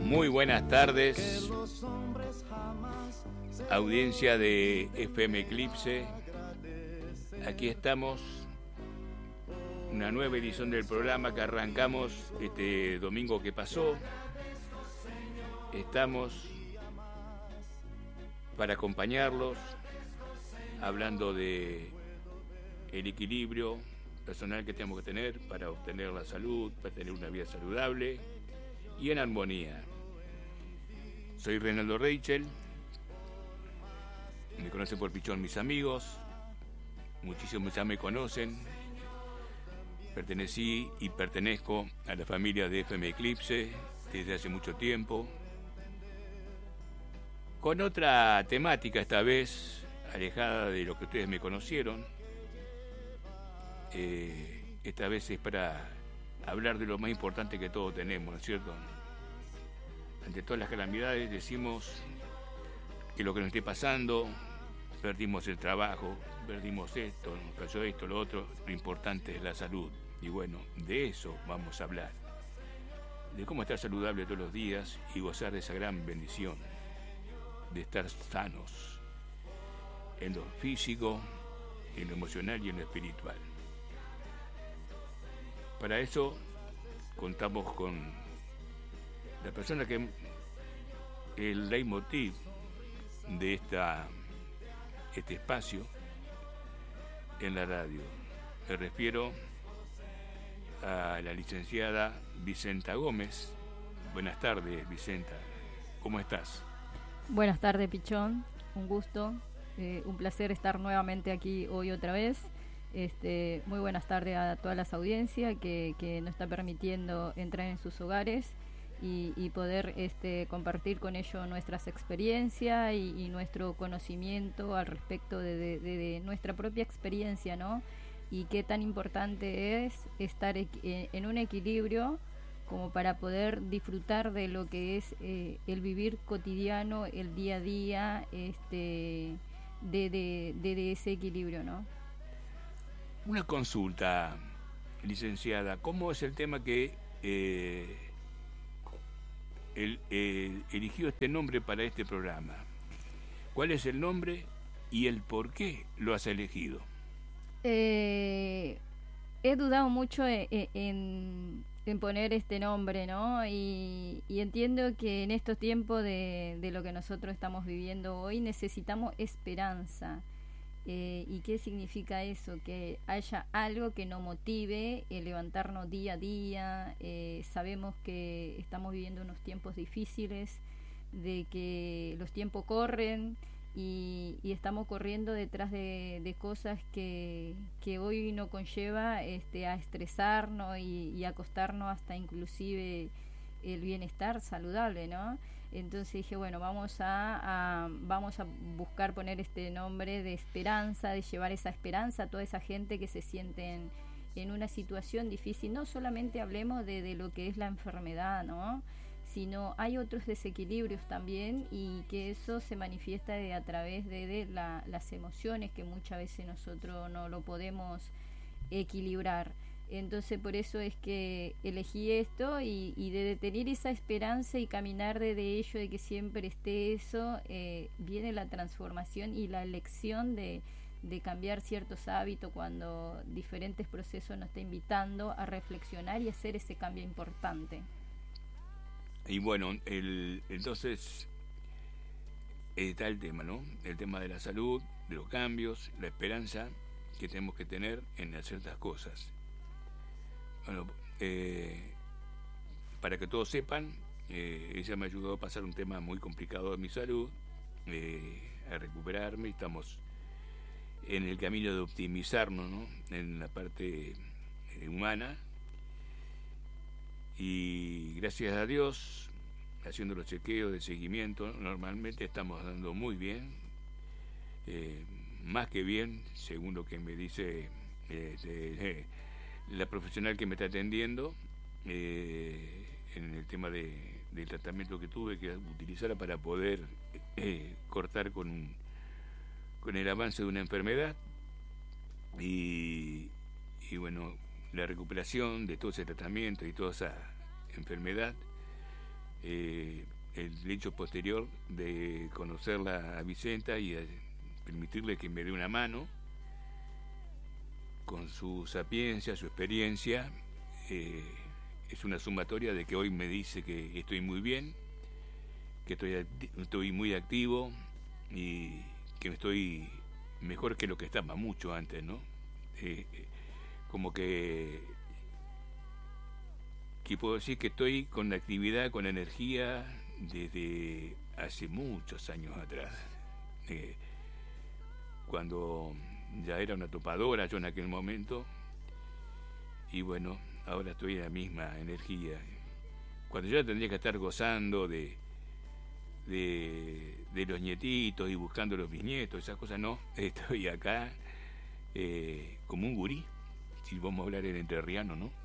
Muy buenas tardes, audiencia de FM Eclipse. Aquí estamos, una nueva edición del programa que arrancamos este domingo que pasó. Estamos para acompañarlos, hablando de el equilibrio personal que tenemos que tener para obtener la salud, para tener una vida saludable y en armonía. Soy Reinaldo Reichel, me conocen por Pichón mis amigos, muchísimos ya me conocen. Pertenecí y pertenezco a la familia de FM Eclipse desde hace mucho tiempo, con otra temática esta vez, alejada de lo que ustedes me conocieron. Esta vez es para hablar de lo más importante que todos tenemos, ¿no es cierto? Ante todas las calamidades decimos que lo que nos esté pasando, perdimos el trabajo, perdimos esto, nos cayó esto, lo otro, lo importante es la salud. Y bueno, de eso vamos a hablar, de cómo estar saludable todos los días y gozar de esa gran bendición de estar sanos en lo físico, en lo emocional y en lo espiritual. Para eso contamos con la persona que el leitmotiv de este espacio en la radio. Me refiero a la licenciada Vicenta Gómez. Buenas tardes, Vicenta. ¿Cómo estás? Buenas tardes, Pichón. Un gusto, un placer estar nuevamente aquí hoy otra vez. Muy buenas tardes a todas las audiencias que nos está permitiendo entrar en sus hogares y poder compartir con ellos nuestras experiencias y nuestro conocimiento al respecto de nuestra propia experiencia, ¿no? Y qué tan importante es estar en un equilibrio como para poder disfrutar de lo que es el vivir cotidiano, el día a día, de ese equilibrio, ¿no? Una consulta, licenciada. ¿Cómo es el tema que eligió este nombre para este programa? ¿Cuál es el nombre y el por qué lo has elegido? He dudado mucho en poner este nombre, ¿no? Y entiendo que en estos tiempos de lo que nosotros estamos viviendo hoy necesitamos esperanza. ¿Y qué significa eso? Que haya algo que nos motive levantarnos día a día. Sabemos que estamos viviendo unos tiempos difíciles, de que los tiempos corren y estamos corriendo detrás de cosas que hoy nos conlleva a estresarnos y acostarnos hasta inclusive el bienestar saludable, ¿no? Entonces dije, bueno, vamos a buscar poner este nombre de esperanza, de llevar esa esperanza a toda esa gente que se siente en una situación difícil. No solamente hablemos de lo que es la enfermedad, ¿no? Sino hay otros desequilibrios también y que eso se manifiesta a través de las emociones que muchas veces nosotros no lo podemos equilibrar. Entonces por eso es que elegí esto y de tener esa esperanza y caminar de ello, de que siempre esté eso, viene la transformación y la elección de cambiar ciertos hábitos cuando diferentes procesos nos está invitando a reflexionar y hacer ese cambio importante. Y bueno, entonces está el tema, ¿no? El tema de la salud, de los cambios, la esperanza que tenemos que tener en ciertas cosas. Bueno, para que todos sepan, ella me ayudó a pasar un tema muy complicado de mi salud, a recuperarme. Estamos en el camino de optimizarnos, ¿no? En la parte humana. Y gracias a Dios, haciendo los chequeos de seguimiento, normalmente estamos dando muy bien, más que bien, según lo que me dice la profesional que me está atendiendo, en el tema del tratamiento que tuve que utilizar para poder cortar con el avance de una enfermedad. Y bueno, la recuperación de todo ese tratamiento y toda esa enfermedad el hecho posterior de conocerla a Vicenta y permitirle que me dé una mano con su sapiencia, su experiencia. Es una sumatoria de que hoy me dice que estoy muy bien, que estoy muy activo y que estoy mejor que lo que estaba mucho antes, ¿no? Como que puedo decir que estoy con actividad, con energía desde hace muchos años atrás, cuando ya era una topadora yo en aquel momento, y bueno, ahora estoy en la misma energía, cuando ya tendría que estar gozando de los nietitos y buscando los bisnietos, esas cosas. No, estoy acá como un gurí, si vamos a hablar en entrerriano, ¿no?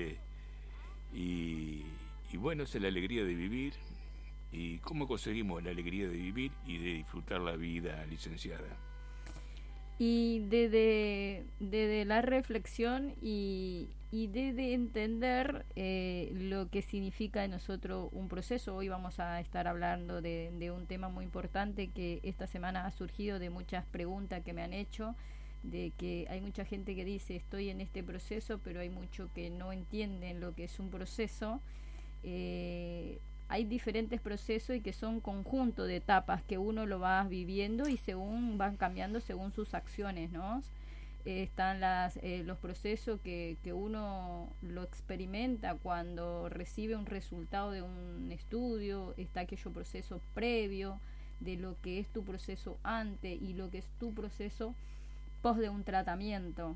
Y bueno, esa es la alegría de vivir. ¿Y cómo conseguimos la alegría de vivir y de disfrutar la vida, licenciada? Y desde la reflexión y desde entender lo que significa en nosotros un proceso. Hoy vamos a estar hablando de un tema muy importante que esta semana ha surgido de muchas preguntas que me han hecho, de que hay mucha gente que dice estoy en este proceso, pero hay muchos que no entienden lo que es un proceso. Hay diferentes procesos y que son conjunto de etapas que uno lo va viviendo y según van cambiando según sus acciones, ¿no? Están los procesos que uno lo experimenta cuando recibe un resultado de un estudio. Está aquello proceso previo de lo que es tu proceso antes y lo que es tu proceso post de un tratamiento.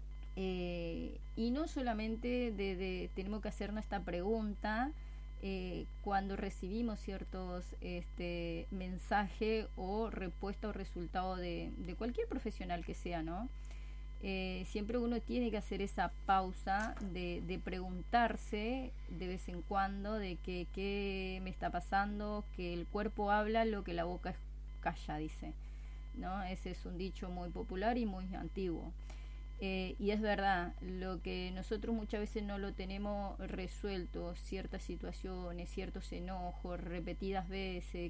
Y no solamente tenemos que hacernos esta pregunta cuando recibimos ciertos mensajes o respuesta o resultado de cualquier profesional que sea, ¿no? Siempre uno tiene que hacer esa pausa de preguntarse de vez en cuando de qué me está pasando, que el cuerpo habla lo que la boca calla, dice, ¿no? Ese es un dicho muy popular y muy antiguo. Y es verdad, lo que nosotros muchas veces no lo tenemos resuelto, ciertas situaciones, ciertos enojos, repetidas veces,